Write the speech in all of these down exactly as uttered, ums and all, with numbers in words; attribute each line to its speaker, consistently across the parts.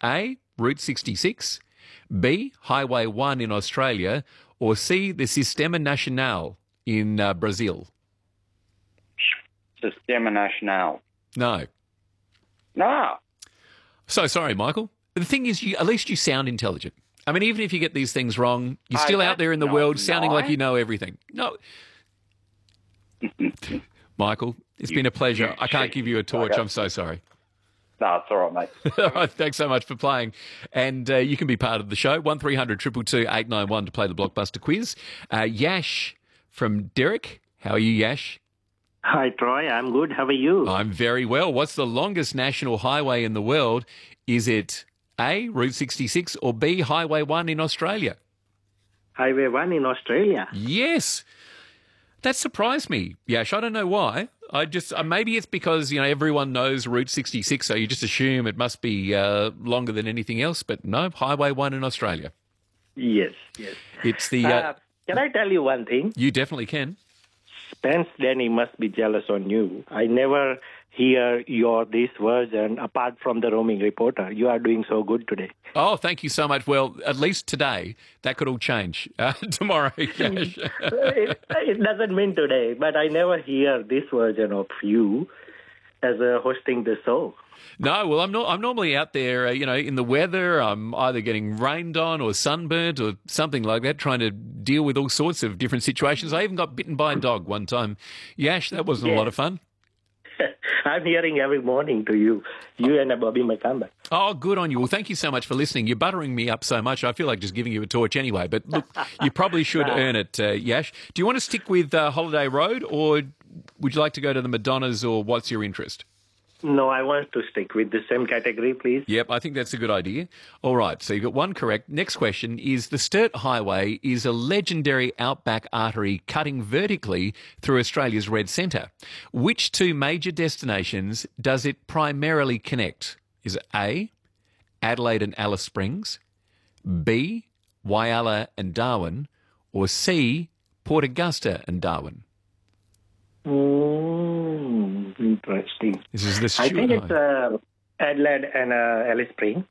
Speaker 1: A, Route sixty-six, B, Highway one in Australia, or C, the Sistema Nacional in uh, Brazil?
Speaker 2: Sistema Nacional.
Speaker 1: No.
Speaker 2: No.
Speaker 1: So sorry, Michael. The thing is, you, at least you sound intelligent. I mean, even if you get these things wrong, you're
Speaker 2: Oh,
Speaker 1: still out
Speaker 2: that's
Speaker 1: there in the
Speaker 2: not
Speaker 1: world sounding like
Speaker 2: nice.
Speaker 1: you know everything. No. Michael, it's been a pleasure. I can't give you a torch.
Speaker 2: Okay.
Speaker 1: I'm so sorry.
Speaker 2: No, it's all right, mate.
Speaker 1: All right, thanks so much for playing. And uh, you can be part of the show. one three hundred two two two eight nine one to play the Blockbuster quiz. Uh, Yash from Derek. How are you, Yash?
Speaker 3: Hi, Troy. I'm good. How are you?
Speaker 1: I'm very well. What's the longest national highway in the world? Is it A, Route sixty-six, or B, Highway one in Australia?
Speaker 3: Highway one in Australia.
Speaker 1: Yes. That surprised me, Yash. I don't know why. I just uh, maybe it's because, you know, everyone knows Route sixty-six, so you just assume it must be uh, longer than anything else. But no, Highway one in Australia.
Speaker 3: Yes, yes.
Speaker 1: It's the... Uh,
Speaker 3: Uh, can I tell you one thing?
Speaker 1: you definitely can.
Speaker 3: Spence Denny must be jealous on you. I never hear your this version apart from the roaming reporter. You are doing so good today.
Speaker 1: Oh, thank you so much. Well, at least today, that could all change uh, tomorrow. Yash.
Speaker 3: it, it doesn't mean today, but I never hear this version of you as uh, hosting the show.
Speaker 1: No, well, I'm not. I'm normally out there, uh, you know, in the weather. I'm either getting rained on or sunburnt or something like that, trying to deal with all sorts of different situations. I even got bitten by a dog one time. Yash, that wasn't
Speaker 3: Yeah.
Speaker 1: a lot of fun.
Speaker 3: I'm hearing every morning to you, you and Bobby McCumber.
Speaker 1: Oh, good on you. Well, thank you so much for listening. You're buttering me up so much. I feel like just giving you a torch anyway. But look, you probably should earn it, uh, Yash. Do you want to stick with uh, Holiday Road, or would you like to go to the Madonnas, or what's your interest?
Speaker 3: No, I want to stick with the same category, please.
Speaker 1: Yep, I think that's a good idea. All right, so you've got one correct. Next question is, the Sturt Highway is a legendary outback artery cutting vertically through Australia's Red Centre. Which two major destinations does it primarily connect? Is it A, Adelaide and Alice Springs, B, Whyalla and Darwin, or C, Port Augusta and Darwin?
Speaker 3: Mm, interesting.
Speaker 1: This is the
Speaker 3: I
Speaker 1: Sturt
Speaker 3: think it's
Speaker 1: Highway.
Speaker 3: uh, Adelaide and uh, Alice Springs.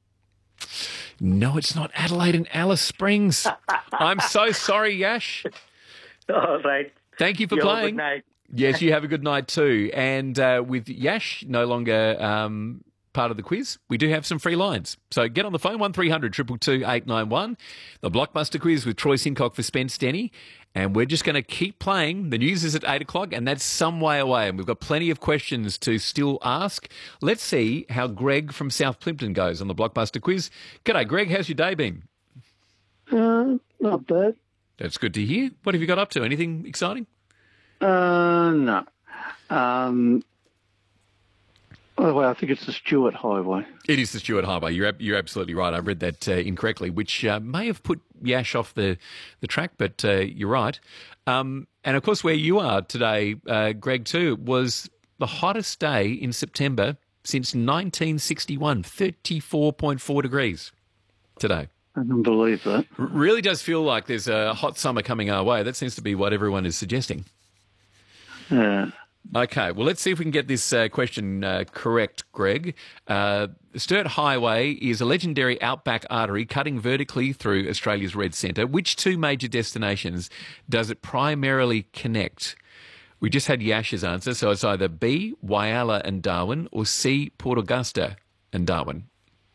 Speaker 1: No, it's not Adelaide and Alice Springs. I'm so sorry, Yash.
Speaker 3: All right.
Speaker 1: Thank you for
Speaker 3: You have a
Speaker 1: playing.
Speaker 3: good night.
Speaker 1: Yes, you have a good night too. And uh, with Yash no longer um, part of the quiz, we do have some free lines. So get on the phone, one three hundred two two two eight nine one, the Blockbuster quiz with Troy Sincock for Spence Denny. And we're just going to keep playing. The news is at eight o'clock, and that's some way away. And we've got plenty of questions to still ask. Let's see how Greg from South Plimpton goes on the Blockbuster quiz. G'day, Greg. How's your day been?
Speaker 4: Uh, not bad.
Speaker 1: That's good to hear. What have you got up to? Anything exciting?
Speaker 4: Uh, no. Um, by the way, I think it's the Stewart Highway.
Speaker 1: It is the Stewart Highway. You're ab- you're absolutely right. I read that uh, incorrectly, which uh, may have put Yash off the, the track, but uh, you're right. Um, and, of course, where you are today, uh, Greg, too, was the hottest day in September since nineteen sixty-one, thirty-four point four degrees today.
Speaker 4: I can believe that.
Speaker 1: R- really does feel like there's a hot summer coming our way. That seems to be what everyone is suggesting.
Speaker 4: Yeah.
Speaker 1: Okay, well, let's see if we can get this uh, question uh, correct, Greg. Uh, the Sturt Highway is a legendary outback artery cutting vertically through Australia's Red Centre. Which two major destinations does it primarily connect? We just had Yash's answer, so it's either B, Whyalla and Darwin, or C, Port Augusta and Darwin.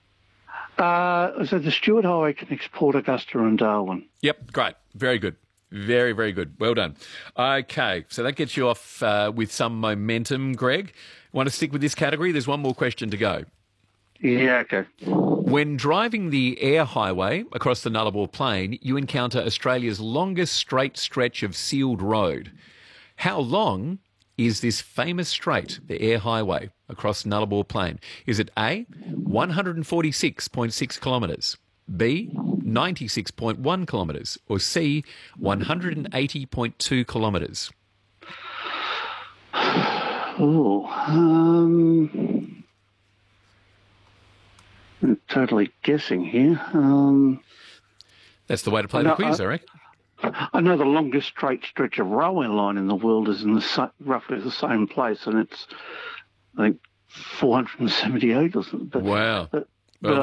Speaker 4: Uh, so the Stewart Highway connects Port Augusta and Darwin.
Speaker 1: Yep, great. Very good. Very, very good. Well done. Okay, so that gets you off uh, with some momentum, Greg. Want to stick with this category? There's one more question to go.
Speaker 4: Yeah, okay.
Speaker 1: When driving the air highway across the Nullarbor Plain, you encounter Australia's longest straight stretch of sealed road. How long is this famous straight, the air highway across Nullarbor Plain? Is it A, one hundred forty-six point six kilometres, B, ninety-six point one kilometres, or C, one hundred eighty point two kilometres?
Speaker 4: Oh, um, I'm totally guessing here. Um,
Speaker 1: That's the way to play
Speaker 4: No,
Speaker 1: the quiz,
Speaker 4: I-
Speaker 1: I reckon.
Speaker 4: I know the longest straight stretch of railway line in the world is in the sa- roughly the same place, and it's, I think, four hundred seventy-eight or something. But,
Speaker 1: Wow.
Speaker 4: But